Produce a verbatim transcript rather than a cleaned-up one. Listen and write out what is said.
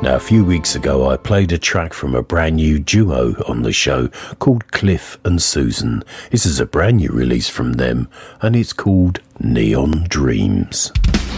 Now, a few weeks ago, I played a track from a brand new duo on the show called Cliff and Susan. This is a brand new release from them, and it's called Neon Dreams.